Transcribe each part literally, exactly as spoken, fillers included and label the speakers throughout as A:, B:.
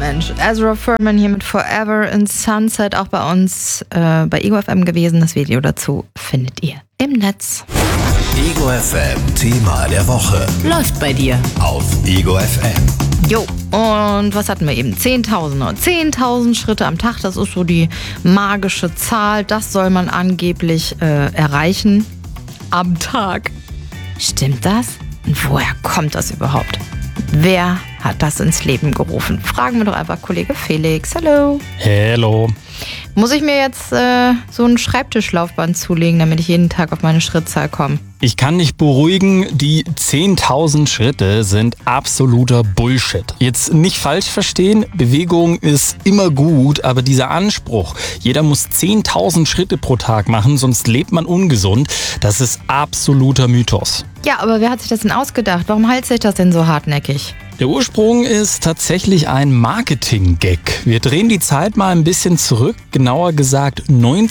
A: Mensch. Ezra Furman hier mit Forever in Sunset, auch bei uns äh, bei Ego F M gewesen. Das Video dazu findet ihr im Netz.
B: Ego F M Thema der Woche.
C: Läuft bei dir.
B: Auf Ego F M.
A: Jo, und was hatten wir eben? zehntausend. zehntausend Schritte am Tag, das ist so die magische Zahl. Das soll man angeblich äh, erreichen am Tag. Stimmt das? Und woher kommt das überhaupt? Wer hat das ins Leben gerufen? Fragen wir doch einfach Kollege Felix. Hallo.
D: Hallo.
A: Muss ich mir jetzt äh, so ein Schreibtischlaufband zulegen, damit ich jeden Tag auf meine Schrittzahl komme?
D: Ich kann dich beruhigen, die zehntausend Schritte sind absoluter Bullshit. Jetzt nicht falsch verstehen, Bewegung ist immer gut, aber dieser Anspruch, jeder muss zehntausend Schritte pro Tag machen, sonst lebt man ungesund, das ist absoluter Mythos.
A: Ja, aber wer hat sich das denn ausgedacht? Warum hält sich das denn so hartnäckig?
D: Der Ursprung ist tatsächlich ein Marketing-Gag. Wir drehen die Zeit mal ein bisschen zurück, genauer gesagt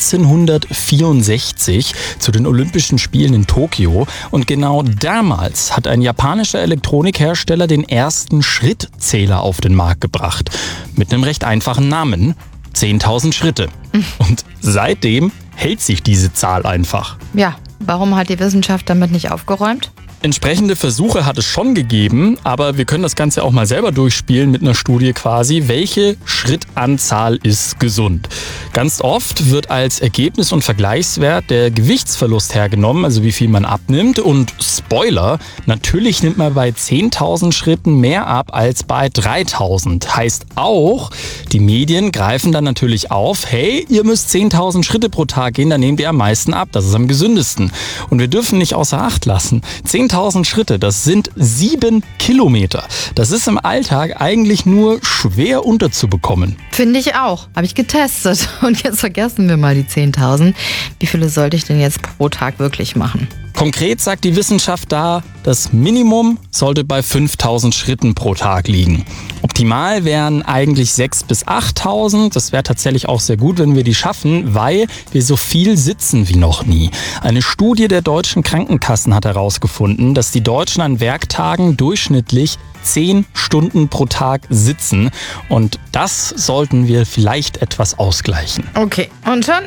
D: neunzehnhundertvierundsechzig zu den Olympischen Spielen in Tokio. Und genau damals hat ein japanischer Elektronikhersteller den ersten Schrittzähler auf den Markt gebracht. Mit einem recht einfachen Namen: zehntausend Schritte. Und seitdem hält sich diese Zahl einfach.
A: Ja, warum hat die Wissenschaft damit nicht aufgeräumt?
D: Entsprechende Versuche hat es schon gegeben, aber wir können das Ganze auch mal selber durchspielen mit einer Studie quasi. Welche Schrittanzahl ist gesund? Ganz oft wird als Ergebnis und Vergleichswert der Gewichtsverlust hergenommen, also wie viel man abnimmt. Und Spoiler, natürlich nimmt man bei zehntausend Schritten mehr ab als bei dreitausend. Heißt auch, die Medien greifen dann natürlich auf, hey, ihr müsst zehntausend Schritte pro Tag gehen, dann nehmt ihr am meisten ab, das ist am gesündesten. Und wir dürfen nicht außer Acht lassen, zehntausend Schritte, das sind sieben Kilometer. Das ist im Alltag eigentlich nur schwer unterzubekommen.
A: Finde ich auch. Habe ich getestet. Und jetzt vergessen wir mal die zehntausend. Wie viele sollte ich denn jetzt pro Tag wirklich machen?
D: Konkret sagt die Wissenschaft da, das Minimum sollte bei fünftausend Schritten pro Tag liegen. Optimal wären eigentlich sechstausend bis achttausend. Das wäre tatsächlich auch sehr gut, wenn wir die schaffen, weil wir so viel sitzen wie noch nie. Eine Studie der deutschen Krankenkassen hat herausgefunden, dass die Deutschen an Werktagen durchschnittlich zehn Stunden pro Tag sitzen. Und das sollten wir vielleicht etwas ausgleichen.
A: Okay, und schon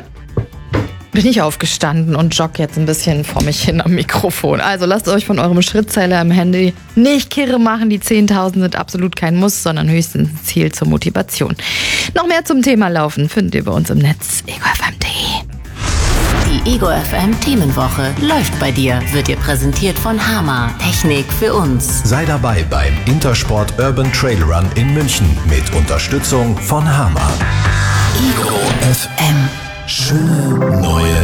A: bin ich aufgestanden und jogge jetzt ein bisschen vor mich hin am Mikrofon. Also lasst euch von eurem Schrittzähler im Handy nicht kirre machen. Die zehntausend sind absolut kein Muss, sondern höchstens ein Ziel zur Motivation. Noch mehr zum Thema Laufen findet ihr bei uns im Netz ego f m punkt de.
C: Die Ego F M Themenwoche läuft bei dir, wird dir präsentiert von Hama. Technik für uns.
B: Sei dabei beim Intersport Urban Trail Run in München mit Unterstützung von Hama. Ego F M. Schöne Neue.